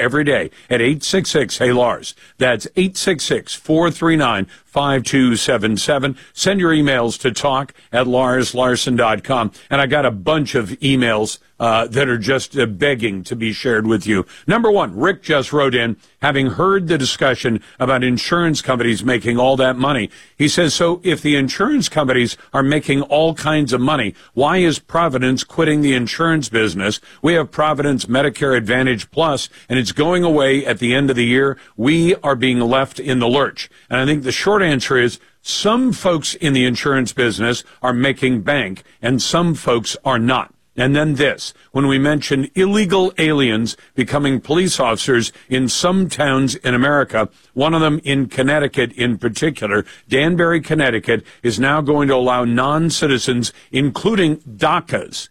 every day at 866-HEY-LARS. That's 866-439-5277. Send your emails to talk@LarsLarson.com. And I got a bunch of emails that are just begging to be shared with you. Number one, Rick just wrote in, having heard the discussion about insurance companies making all that money. He says, so if the insurance companies are making all kinds of money, why is Providence quitting the insurance business? We have Providence Medicare Advantage Plus, and it's going away at the end of the year. We are being left in the lurch. And I think the short answer is some folks in the insurance business are making bank, and some folks are not. And then this, when we mention illegal aliens becoming police officers in some towns in America, one of them in Connecticut in particular, Danbury, Connecticut, is now going to allow non-citizens, including DACAs.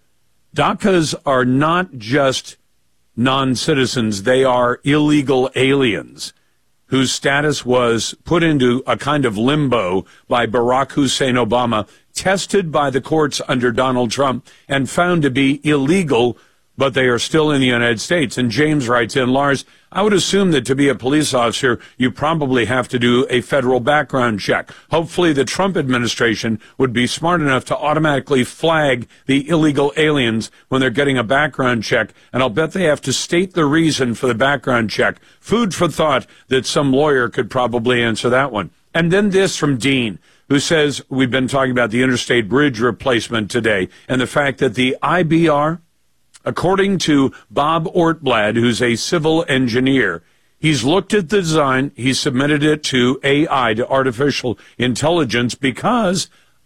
DACAs are not just non-citizens, they are illegal aliens whose status was put into a kind of limbo by Barack Hussein Obama, tested by the courts under Donald Trump, and found to be illegal, but they are still in the United States. And James writes in, Lars, I would assume that to be a police officer, you probably have to do a federal background check. Hopefully the Trump administration would be smart enough to automatically flag the illegal aliens when they're getting a background check, and I'll bet they have to state the reason for the background check. Food for thought that some lawyer could probably answer that one. And then this from Dean, who says, we've been talking about the interstate bridge replacement today, and the fact that the IBR, according to Bob Ortblad, who's a civil engineer, he's looked at the design, he submitted it to AI, to artificial intelligence, because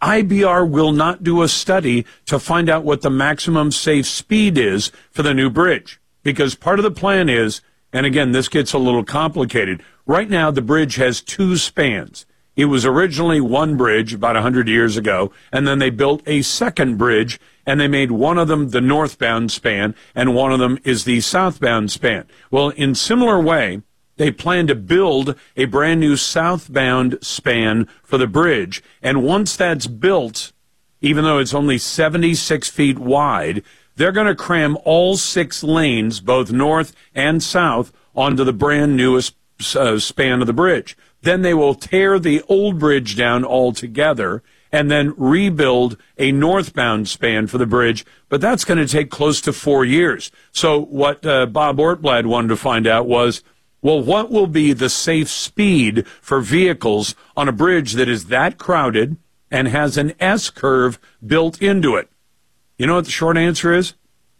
IBR will not do a study to find out what the maximum safe speed is for the new bridge. Because part of the plan is, and again, this gets a little complicated, right now the bridge has two spans. It was originally one bridge about 100 years ago, and then they built a second bridge, and they made one of them the northbound span, and one of them is the southbound span. Well, in similar way, they plan to build a brand new southbound span for the bridge, and once that's built, even though it's only 76 feet wide, they're going to cram all 6 lanes, both north and south, onto the brand newest span of the bridge. Then they will tear the old bridge down altogether and then rebuild a northbound span for the bridge. But that's going to take close to 4 years. So what Bob Ortblad wanted to find out was, well, what will be the safe speed for vehicles on a bridge that is that crowded and has an S-curve built into it? You know what the short answer is?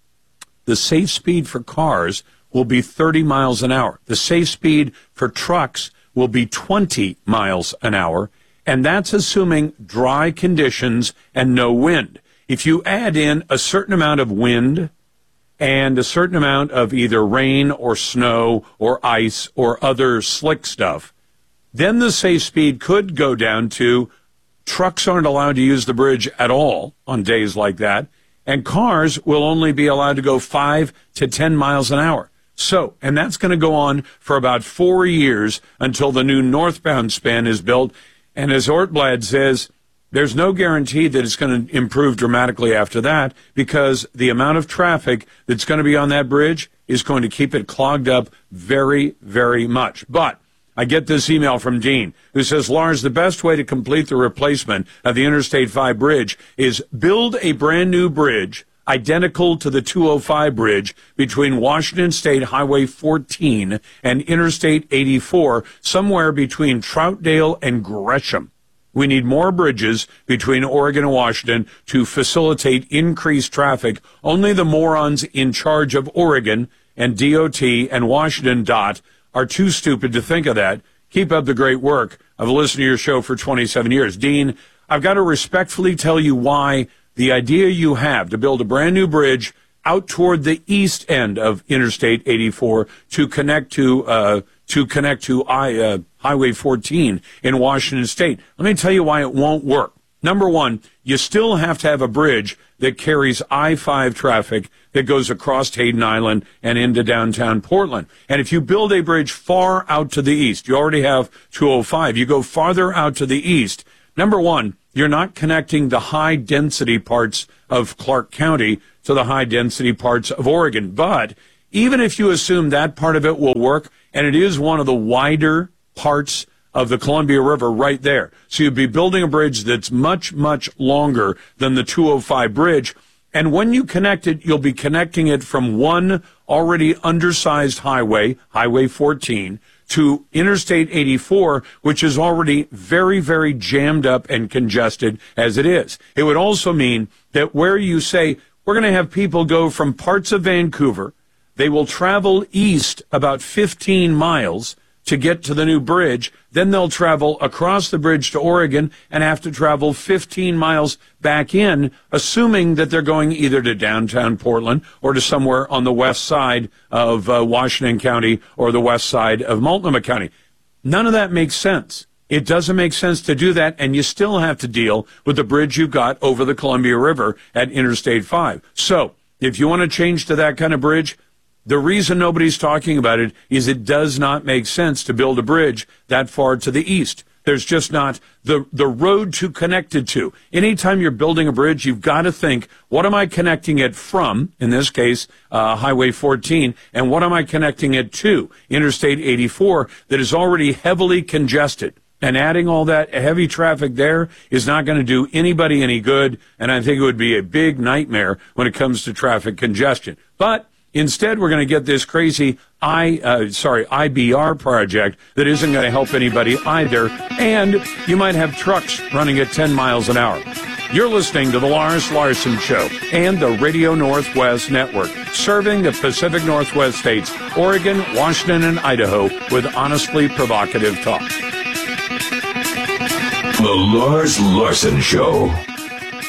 The safe speed for cars will be 30 miles an hour. The safe speed for trucks will be 20 miles an hour, and that's assuming dry conditions and no wind. If you add in a certain amount of wind and a certain amount of either rain or snow or ice or other slick stuff, then the safe speed could go down to trucks aren't allowed to use the bridge at all on days like that, and cars will only be allowed to go 5 to 10 miles an hour. So, and that's going to go on for about 4 years until the new northbound span is built. And as Ortblad says, there's no guarantee that it's going to improve dramatically after that, because the amount of traffic that's going to be on that bridge is going to keep it clogged up very, very much. But I get this email from Dean, who says, Lars, the best way to complete the replacement of the Interstate 5 bridge is build a brand new bridge identical to the 205 bridge between Washington State Highway 14 and Interstate 84, somewhere between Troutdale and Gresham. We need more bridges between Oregon and Washington to facilitate increased traffic. Only the morons in charge of Oregon and DOT and Washington DOT are too stupid to think of that. Keep up the great work. I've listened to your show for 27 years. Dean, I've got to respectfully tell you why the idea you have to build a brand new bridge out toward the east end of Interstate 84 to connect to Highway 14 in Washington State. Let me tell you why it won't work. Number one, you still have to have a bridge that carries I-5 traffic that goes across Hayden Island and into downtown Portland. And if you build a bridge far out to the east, you already have 205, you go farther out to the east, number one, you're not connecting the high-density parts of Clark County to the high-density parts of Oregon. But even if you assume that part of it will work, and it is one of the wider parts of the Columbia River right there. So you'd be building a bridge that's much, much longer than the 205 bridge. And when you connect it, you'll be connecting it from one already undersized highway, Highway 14, to Interstate 84, which is already very, very jammed up and congested as it is. It would also mean that where you say, we're going to have people go from parts of Vancouver, they will travel east about 15 miles to get to the new bridge. Then they'll travel across the bridge to Oregon and have to travel 15 miles back in, assuming that they're going either to downtown Portland or to somewhere on the west side of Washington County or the west side of Multnomah County. None of that makes sense. It doesn't make sense to do that, and you still have to deal with the bridge you've got over the Columbia River at Interstate 5. So if you want to change to that kind of bridge, the reason nobody's talking about it is it does not make sense to build a bridge that far to the east. There's just not the road to connect it to. Anytime you're building a bridge, you've got to think, what am I connecting it from, in this case, Highway 14, and what am I connecting it to, Interstate 84, that is already heavily congested. And adding all that heavy traffic there is not going to do anybody any good, and I think it would be a big nightmare when it comes to traffic congestion. But instead, we're going to get this crazy IBR project that isn't going to help anybody either, and you might have trucks running at 10 miles an hour. You're listening to The Lars Larson Show and the Radio Northwest Network, serving the Pacific Northwest states, Oregon, Washington, and Idaho with honestly provocative talk. The Lars Larson Show.